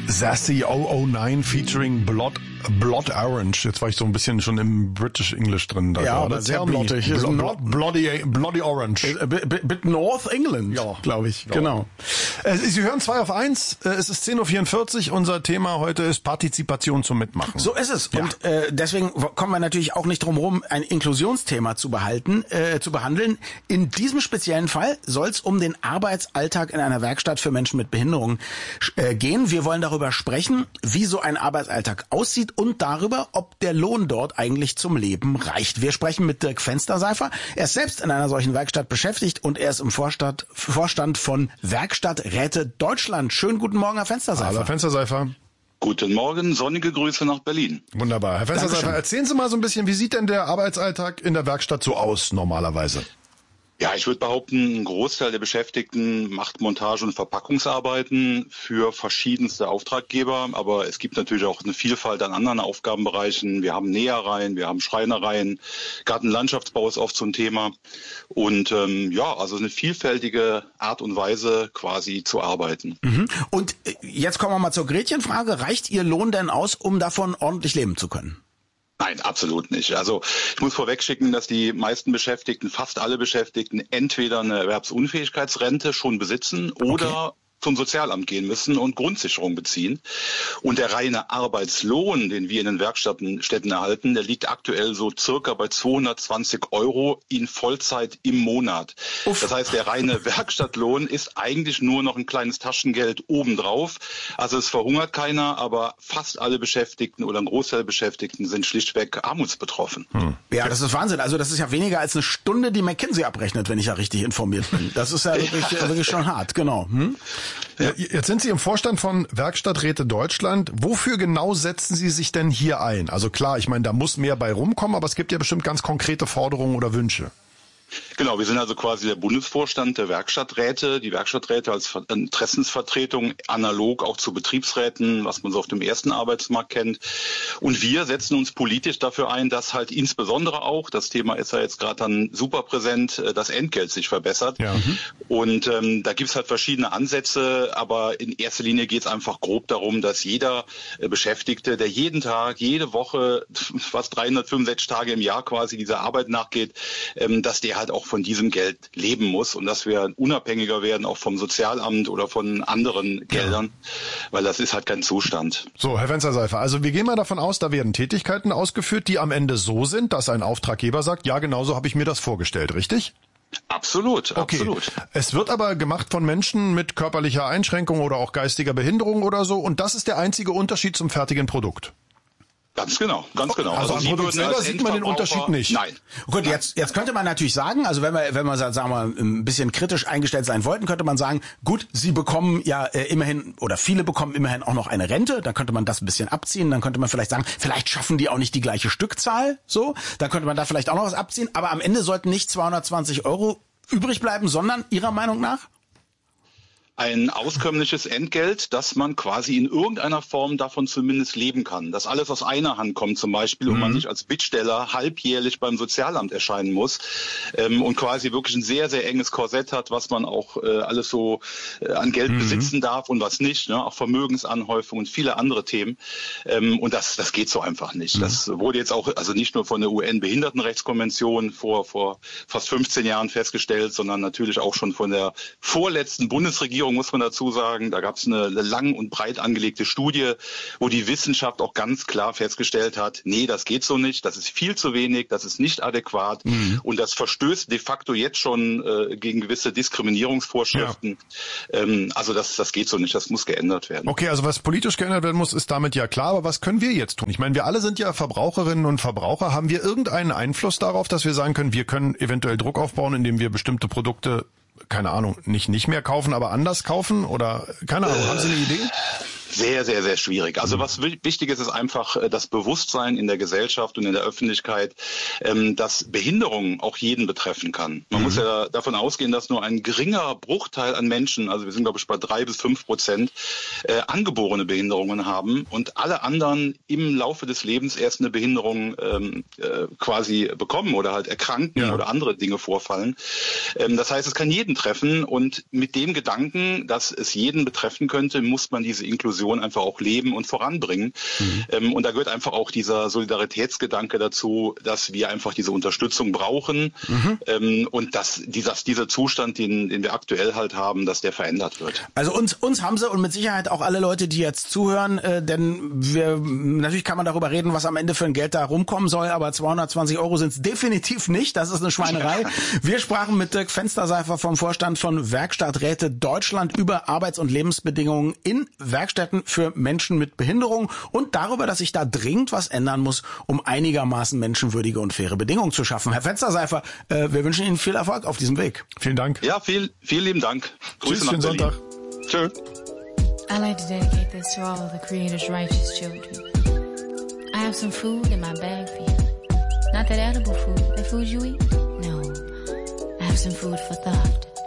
Sassy 009 featuring Blood Orange. Jetzt war ich so ein bisschen schon im British English drin. Ja, aber sehr blottig. Bloody Orange. Bit North England, ja, glaube ich. Ja. Genau. Sie hören 2 auf 1. Es ist 10.44 Uhr. Unser Thema heute ist Partizipation zum Mitmachen. So ist es. Ja. Und deswegen kommen wir natürlich auch nicht drum herum, ein Inklusionsthema zu behandeln. In diesem speziellen Fall soll es um den Arbeitsalltag in einer Werkstatt für Menschen mit Behinderung gehen. Wir wollen darüber sprechen, wie so ein Arbeitsalltag aussieht und darüber, ob der Lohn dort eigentlich zum Leben reicht. Wir sprechen mit Dirk Fensterseifer. Er ist selbst in einer solchen Werkstatt beschäftigt und er ist im Vorstand von Werkstatträte Deutschland. Schönen guten Morgen, Herr Fensterseifer. Hallo, Herr Fensterseifer. Guten Morgen, sonnige Grüße nach Berlin. Wunderbar. Herr Fensterseifer, erzählen Sie mal so ein bisschen, wie sieht denn der Arbeitsalltag in der Werkstatt so aus normalerweise? Ja, ich würde behaupten, ein Großteil der Beschäftigten macht Montage- und Verpackungsarbeiten für verschiedenste Auftraggeber. Aber es gibt natürlich auch eine Vielfalt an anderen Aufgabenbereichen. Wir haben Nähereien, wir haben Schreinereien, Gartenlandschaftsbau ist oft so ein Thema. Und also eine vielfältige Art und Weise quasi zu arbeiten. Mhm. Und jetzt kommen wir mal zur Gretchenfrage. Reicht Ihr Lohn denn aus, um davon ordentlich leben zu können? Nein, absolut nicht. Also ich muss vorwegschicken, dass die meisten Beschäftigten, fast alle Beschäftigten, entweder eine Erwerbsunfähigkeitsrente schon besitzen oder zum Sozialamt gehen müssen und Grundsicherung beziehen. Und der reine Arbeitslohn, den wir in den Werkstätten erhalten, der liegt aktuell so circa bei 220 € in Vollzeit im Monat. Uff. Das heißt, der reine Werkstattlohn ist eigentlich nur noch ein kleines Taschengeld obendrauf. Also es verhungert keiner, aber fast alle Beschäftigten oder ein Großteil der Beschäftigten sind schlichtweg armutsbetroffen. Ja, das ist Wahnsinn. Also das ist ja weniger als eine Stunde, die McKinsey abrechnet, wenn ich ja richtig informiert bin. Das ist ja wirklich schon hart, genau. Ja, jetzt sind Sie im Vorstand von Werkstatträte Deutschland. Wofür genau setzen Sie sich denn hier ein? Also klar, ich meine, da muss mehr bei rumkommen, aber es gibt ja bestimmt ganz konkrete Forderungen oder Wünsche. Genau, wir sind also quasi der Bundesvorstand der Werkstatträte. Die Werkstatträte als Interessensvertretung analog auch zu Betriebsräten, was man so auf dem ersten Arbeitsmarkt kennt. Und wir setzen uns politisch dafür ein, dass halt insbesondere auch, das Thema ist ja jetzt gerade dann super präsent, das Entgelt sich verbessert. Ja. Und da gibt's halt verschiedene Ansätze, aber in erster Linie geht's einfach grob darum, dass jeder Beschäftigte, der jeden Tag, jede Woche, fast 365 Tage im Jahr quasi dieser Arbeit nachgeht, dass der halt auch von diesem Geld leben muss und dass wir unabhängiger werden, auch vom Sozialamt oder von anderen Geldern, weil das ist halt kein Zustand. So, Herr Fensterseifer, also wir gehen mal davon aus, da werden Tätigkeiten ausgeführt, die am Ende so sind, dass ein Auftraggeber sagt, ja, genauso habe ich mir das vorgestellt, richtig? Absolut, okay. Absolut. Es wird aber gemacht von Menschen mit körperlicher Einschränkung oder auch geistiger Behinderung oder so und das ist der einzige Unterschied zum fertigen Produkt. Ganz genau. Also am Produkt selber sieht man den Unterschied nicht. Nein. Gut, jetzt könnte man natürlich sagen, also wenn wir sagen wir ein bisschen kritisch eingestellt sein wollten, könnte man sagen, gut, Sie bekommen ja immerhin oder viele bekommen immerhin auch noch eine Rente, dann könnte man das ein bisschen abziehen, dann könnte man vielleicht sagen, vielleicht schaffen die auch nicht die gleiche Stückzahl, so, dann könnte man da vielleicht auch noch was abziehen, aber am Ende sollten nicht 220 € übrig bleiben, sondern Ihrer Meinung nach? Ein auskömmliches Entgelt, dass man quasi in irgendeiner Form davon zumindest leben kann. Dass alles aus einer Hand kommt zum Beispiel und man nicht als Bittsteller halbjährlich beim Sozialamt erscheinen muss und quasi wirklich ein sehr, sehr enges Korsett hat, was man auch alles so an Geld besitzen darf und was nicht, ne? Auch Vermögensanhäufung und viele andere Themen. Und das geht so einfach nicht. Das wurde jetzt auch, also nicht nur von der UN-Behindertenrechtskonvention vor fast 15 Jahren festgestellt, sondern natürlich auch schon von der vorletzten Bundesregierung, muss man dazu sagen. Da gab es eine lang und breit angelegte Studie, wo die Wissenschaft auch ganz klar festgestellt hat, nee, das geht so nicht, das ist viel zu wenig, das ist nicht adäquat und das verstößt de facto jetzt schon gegen gewisse Diskriminierungsvorschriften. Ja. Also das geht so nicht, das muss geändert werden. Okay, also was politisch geändert werden muss, ist damit ja klar, aber was können wir jetzt tun? Ich meine, wir alle sind ja Verbraucherinnen und Verbraucher. Haben wir irgendeinen Einfluss darauf, dass wir sagen können, wir können eventuell Druck aufbauen, indem wir bestimmte Produkte, keine Ahnung, nicht mehr kaufen, aber anders kaufen? Oder, keine Ahnung, haben Sie eine Idee? Sehr, sehr, sehr schwierig. Also was wichtig ist, ist einfach das Bewusstsein in der Gesellschaft und in der Öffentlichkeit, dass Behinderung auch jeden betreffen kann. Man muss ja davon ausgehen, dass nur ein geringer Bruchteil an Menschen, also wir sind glaube ich bei 3-5%, angeborene Behinderungen haben und alle anderen im Laufe des Lebens erst eine Behinderung quasi bekommen oder halt erkranken oder andere Dinge vorfallen. Das heißt, es kann jeden treffen und mit dem Gedanken, dass es jeden betreffen könnte, muss man diese Inklusion Vision einfach auch leben und voranbringen. Und da gehört einfach auch dieser Solidaritätsgedanke dazu, dass wir einfach diese Unterstützung brauchen und dass dieser Zustand, den wir aktuell halt haben, dass der verändert wird. Also uns haben sie und mit Sicherheit auch alle Leute, die jetzt zuhören, denn natürlich kann man darüber reden, was am Ende für ein Geld da rumkommen soll, aber 220 € sind es definitiv nicht. Das ist eine Schweinerei. Wir sprachen mit Dirk Fensterseifer vom Vorstand von Werkstatträte Deutschland über Arbeits- und Lebensbedingungen in Werkstätten für Menschen mit Behinderung und darüber, dass sich da dringend was ändern muss, um einigermaßen menschenwürdige und faire Bedingungen zu schaffen. Herr Fensterseifer, wir wünschen Ihnen viel Erfolg auf diesem Weg. Vielen Dank. Ja, vielen lieben Dank. Grüße nach Berlin. Sonntag. Tschö. I'd like to dedicate this to all of the Creator's righteous children. I have some food in my bag for you. Not that edible food, the food you eat. No, I have some food for thought.